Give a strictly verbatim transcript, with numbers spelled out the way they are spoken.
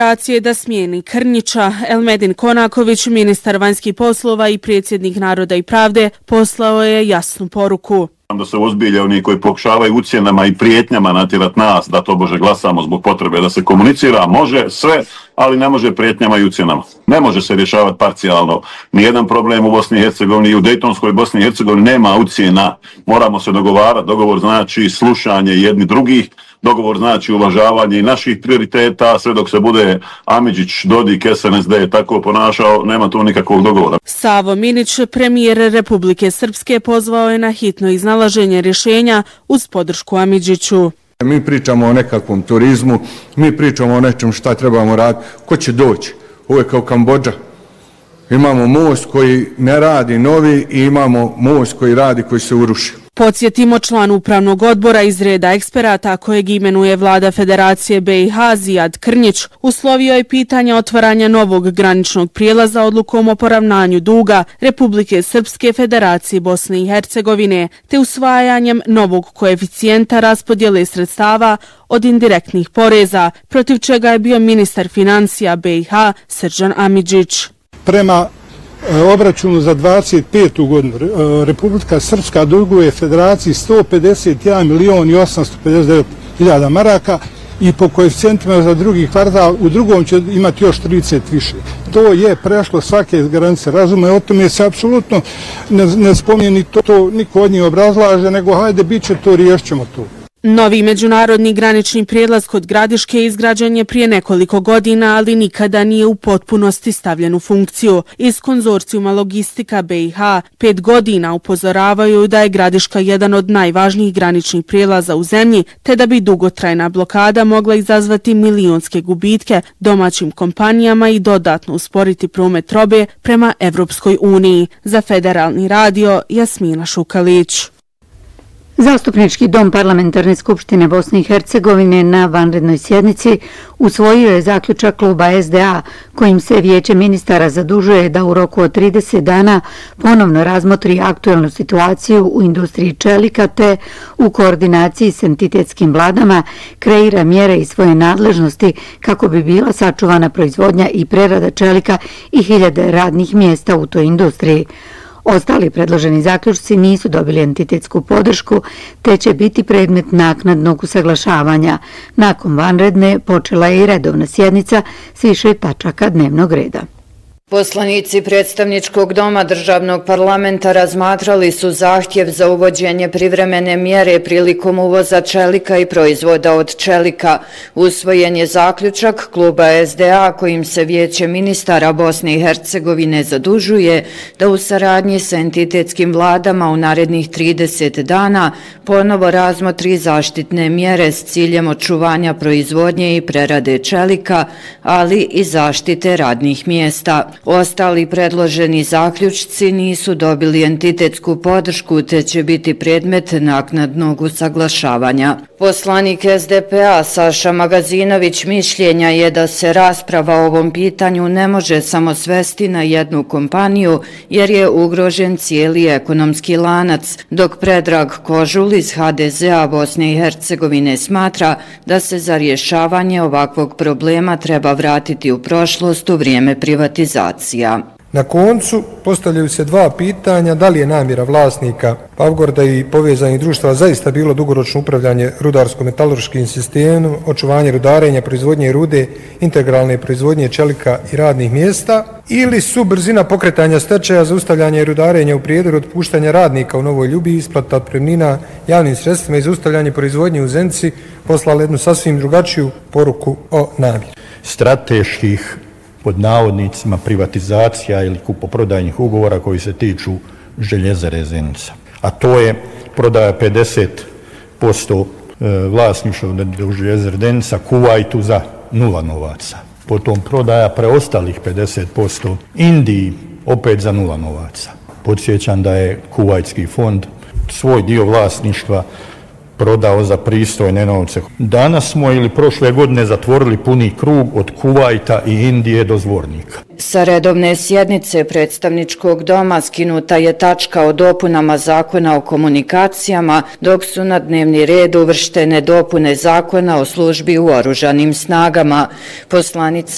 da smijeni Krnjića. Elmedin Konaković, ministar vanjskih poslova i predsjednik Naroda i pravde, poslao je jasnu poruku. Da se ozbilje oni koji pokušavaju ucjenama i prijetnjama natjerat nas da to bože glasamo zbog potrebe da se komunicira, može sve, ali ne može prijetnjama i ucjenama. Ne može se rješavati parcijalno. Nijedan problem u Bosni i Hercegovini i u Dejtonskoj Bosni i Hercegovini nema ucjena. Moramo se dogovarati. Dogovor znači slušanje jedni drugih. Dogovor znači uvažavanje i naših prioriteta, sve dok se bude Amidžić, Dodik, S N S D tako ponašao, nema tu nikakvog dogovora. Savo Minić, premijer Republike Srpske, pozvao je na hitno iznalaženje rješenja uz podršku Amidžiću. Mi pričamo o nekakvom turizmu, mi pričamo o nečem šta trebamo raditi, ko će doći. Ovo je kao Kambodža. Imamo most koji ne radi novi i imamo most koji radi koji se uruši. Podsjetimo, član upravnog odbora iz reda eksperata kojeg imenuje vlada Federacije B i H Zijad Krnjić uslovio je pitanje otvaranja novog graničnog prijelaza odlukom o poravnanju duga Republike Srpske Federacije Bosne i Hercegovine te usvajanjem novog koeficijenta raspodjele sredstava od indirektnih poreza, protiv čega je bio ministar financija B i H Srdžan Amidžić. Prema obračunu za dvadeset petu godinu Republika Srpska duguje Federaciji sto pedeset jedan milion i osamsto pedeset devet hiljada maraka i po koeficijentima za drugi kvartal u drugom će imati još trideset više. To je prešlo svake granice razume, o tome se apsolutno ne, ne spominje ni to, to niko od njih obrazlaže, nego hajde bit će to, riješit ćemo to. Novi međunarodni granični prijelaz kod Gradiške izgrađen je prije nekoliko godina, ali nikada nije u potpunosti stavljen u funkciju. Iz konzorcijuma Logistika B i H pet godina upozoravaju da je Gradiška jedan od najvažnijih graničnih prijelaza u zemlji, te da bi dugotrajna blokada mogla izazvati milionske gubitke domaćim kompanijama i dodatno usporiti promet robe prema Evropskoj uniji. Za Federalni radio, Jasmina Šukalić. Zastupnički dom Parlamentarne skupštine Bosne i Hercegovine na vanrednoj sjednici usvojio je zaključak kluba S D A kojim se vijeće ministara zadužuje da u roku od trideset dana ponovno razmotri aktuelnu situaciju u industriji čelika te u koordinaciji s entitetskim vladama kreira mjere iz svoje nadležnosti kako bi bila sačuvana proizvodnja i prerada čelika i hiljade radnih mjesta u toj industriji. Ostali predloženi zaključci nisu dobili entitetsku podršku, te će biti predmet naknadnog usaglašavanja. Nakon vanredne počela je i redovna sjednica s više tačaka dnevnog reda. Poslanici predstavničkog doma državnog parlamenta razmatrali su zahtjev za uvođenje privremene mjere prilikom uvoza čelika i proizvoda od čelika. Usvojen je zaključak kluba S D A kojim se vijeće ministara Bosne i Hercegovine zadužuje da u saradnji sa entitetskim vladama u narednih trideset dana ponovo razmotri zaštitne mjere s ciljem očuvanja proizvodnje i prerade čelika, ali i zaštite radnih mjesta. Ostali predloženi zaključci nisu dobili entitetsku podršku te će biti predmet naknadnog usaglašavanja. Poslanik S D P A Saša Magazinović mišljenja je da se rasprava o ovom pitanju ne može samo svesti na jednu kompaniju jer je ugrožen cijeli ekonomski lanac, dok Predrag Kožul iz H D Z A Bosne i Hercegovine smatra da se za rješavanje ovakvog problema treba vratiti u prošlost u vrijeme privatizacije. Na koncu postavljaju se dva pitanja, da li je namjera vlasnika Pavgorda i povezanih društava zaista bilo dugoročno upravljanje rudarsko-metalurškim sistemom, očuvanje rudarenja, proizvodnje rude, integralne proizvodnje čelika i radnih mjesta, ili su brzina pokretanja stečaja, zaustavljanje rudarenja u prijedoru, otpuštanja radnika u Novoj Ljubi, isplata otpremnina javnim sredstvima i zaustavljanje proizvodnje u Zenici poslala jednu sasvim drugačiju poruku o namjeri. Strateških pod navodnicima privatizacija ili kupoprodajnih ugovora koji se tiču Željezare Zenica. A to je prodaja pedeset posto vlasništva u Željezare Zenica Kuvajtu za nula novaca. Potom prodaja preostalih pedeset posto Indiji opet za nula novaca. Podsjećam da je Kuvajtski fond svoj dio vlasništva prodao za pristojne novce. Danas smo ili prošle godine zatvorili puni krug od Kuvajta i Indije do Zvornika. Sa redovne sjednice predstavničkog doma skinuta je tačka o dopunama zakona o komunikacijama, dok su na dnevni red uvrštene dopune zakona o službi u oružanim snagama. Poslanica